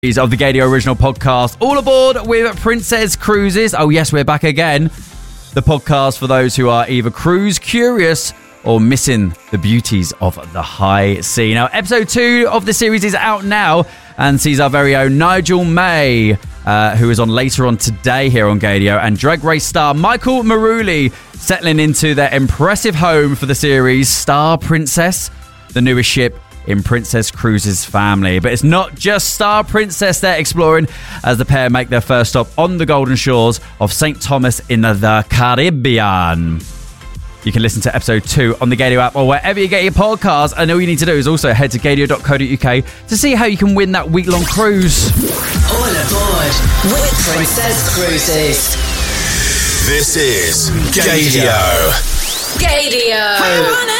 Of the Gaydio original podcast, all aboard with Princess Cruises. Oh yes, we're back again. The podcast for those who are either cruise curious or missing the beauties of the high sea. Now, episode 2 of the series is out now and sees our very own Nigel May, who is on later on today here on Gaydio, and Drag Race star Michael Maruli settling into their impressive home for the series, Star Princess, the newest ship in Princess Cruises' family. But it's not just Star Princess they're exploring as the pair make their first stop on the golden shores of St. Thomas in the Caribbean. You can listen to episode 2 on the Gaydio app or wherever you get your podcasts. And all you need to do is also head to gaydio.co.uk to see how you can win that week-long cruise. All aboard with Princess Cruises. This is Gaydio. Gaydio.